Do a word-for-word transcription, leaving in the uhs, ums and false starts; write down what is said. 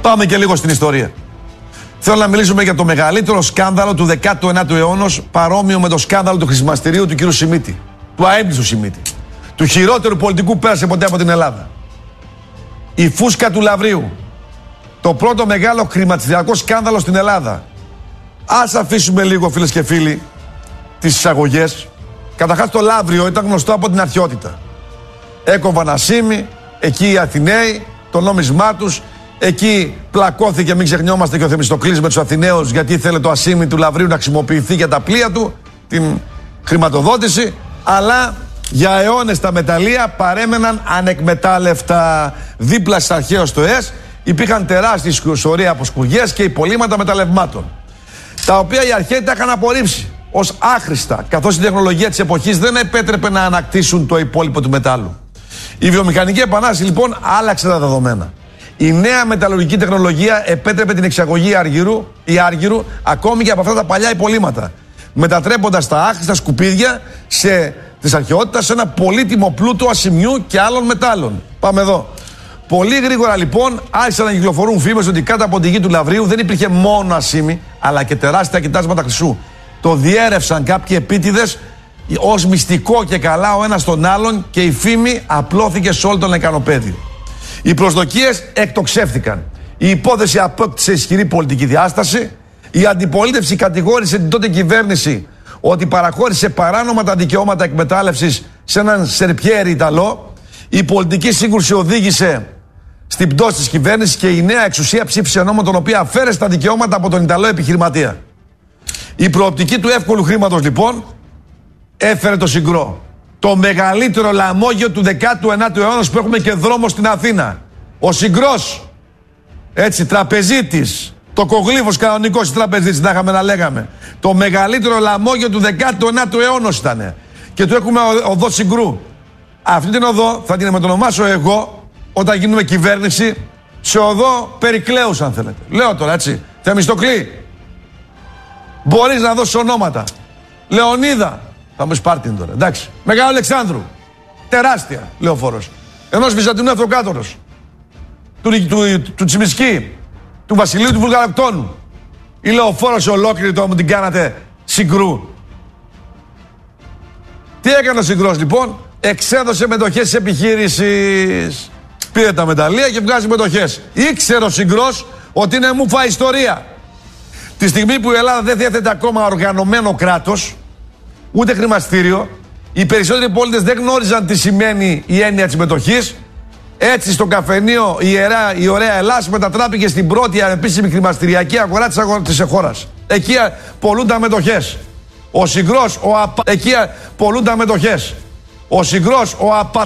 Πάμε και λίγο στην ιστορία. Θέλω να μιλήσουμε για το μεγαλύτερο σκάνδαλο του δέκατου ένατου αιώνα, παρόμοιο με το σκάνδαλο του χρησιμαστηρίου του κ. Σιμίτη. Του αέμπτυστου Σιμίτη. Του χειρότερου πολιτικού που πέρασε ποτέ από την Ελλάδα. Η φούσκα του Λαυρίου. Το πρώτο μεγάλο χρηματιστηριακό σκάνδαλο στην Ελλάδα. Ας αφήσουμε λίγο, φίλες και φίλοι, τις εισαγωγές. Καταρχάς, το Λαύριο ήταν γνωστό από την αρχαιότητα. Έκοβαν ασήμι, εκεί οι Αθηναίοι, το νόμισμά τους. Εκεί πλακώθηκε, μην ξεχνιόμαστε, και ο Θεμιστοκλής με τους Αθηναίους, γιατί ήθελε το ασήμι του Λαυρίου να χρησιμοποιηθεί για τα πλοία του, την χρηματοδότηση. Αλλά για αιώνες τα μεταλλεία παρέμεναν ανεκμετάλλευτα. Δίπλα στις αρχαίους στοές υπήρχαν τεράστιες σωρία από σκουριές και υπολείμματα μεταλλευμάτων, τα οποία οι αρχαίοι τα είχαν απορρίψει ως άχρηστα, καθώς η τεχνολογία της εποχής δεν επέτρεπε να ανακτήσουν το υπόλοιπο του μετάλλου. Η βιομηχανική επανάσταση λοιπόν άλλαξε τα δεδομένα. Η νέα μεταλλουργική τεχνολογία επέτρεπε την εξαγωγή αργυρού ή άργυρου ακόμη και από αυτά τα παλιά υπολείμματα, μετατρέποντας τα άχρηστα σκουπίδια σε, της αρχαιότητας σε ένα πολύτιμο πλούτο ασημιού και άλλων μετάλλων. Πάμε εδώ. Πολύ γρήγορα λοιπόν άρχισαν να κυκλοφορούν φήμες ότι κάτω από τη γη του Λαυρίου δεν υπήρχε μόνο ασήμι, αλλά και τεράστια κοιτάσματα χρυσού. Το διέρευσαν κάποιοι επίτηδες ως μυστικό και καλά ο ένας τον άλλον, και η φήμη απλώθηκε σε όλο το λεκανοπέδιο. Οι προσδοκίες εκτοξεύθηκαν. Η υπόθεση απόκτησε ισχυρή πολιτική διάσταση. Η αντιπολίτευση κατηγόρησε την τότε κυβέρνηση ότι παραχώρησε παράνομα τα δικαιώματα εκμετάλλευσης σε έναν Σερπιέρι Ιταλό. Η πολιτική σύγκρουση οδήγησε στην πτώση της κυβέρνησης και η νέα εξουσία ψήφισε νόμο τον οποίο αφαίρεσε τα δικαιώματα από τον Ιταλό επιχειρηματία. Η προοπτική του εύκολου χρήματος λοιπόν έφερε το Συγκρό. Το μεγαλύτερο λαμόγιο του δέκατου ένατου αιώνα που έχουμε και δρόμο στην Αθήνα. Ο Συγκρός, έτσι, τραπεζίτης, το κογλίφος κανονικός τραπεζίτης, να είχαμε να λέγαμε. Το μεγαλύτερο λαμόγιο του δέκατου ένατου αιώνα ήταν. Και του έχουμε οδό Συγκρού. Αυτή την οδό θα την μετονομάσω εγώ, όταν γίνουμε κυβέρνηση, σε οδό Περικλέους, αν θέλετε. Λέω τώρα, έτσι. Θεμιστοκλή, μπορείς να δώσεις ονόματα. Λεωνίδα. Θα μου Σπάρτιν τώρα, εντάξει. Μεγάλο Αλεξάνδρου. Τεράστια λεωφόρος. Ενός Βυζαντινού Αυτοκράτορος. Του, του, του, του Τσιμισκή. Του Βασιλείου του Βουλγαροκτώνου. Η λεωφόρος ολόκληρη τώρα μου την κάνατε Συγκρού. Τι έκανε ο Συγκρός λοιπόν? Εξέδωσε μετοχές της επιχείρησης. Πήρε τα μεταλλεία και βγάζει μετοχές. Ήξερε ο Συγκρός ότι είναι μουφα ιστορία. Τη στιγμή που η Ελλάδα δεν διέθετε ακόμα οργανωμένο κράτος, ούτε χρηματιστήριο, οι περισσότεροι πολίτες δεν γνώριζαν τι σημαίνει η έννοια της μετοχής. Έτσι, στο καφενείο η, ιερά, η ωραία Ελλάς μετατράπηκε στην πρώτη ανεπίσημη χρηματιστηριακή αγορά της, αγορά, της χώρας. Εκεί πολλούνταν μετοχές. Ο Συγκρός, ο απα... Εκεί πολλούνταν μετοχές. Ο Συγκρός, ο απα...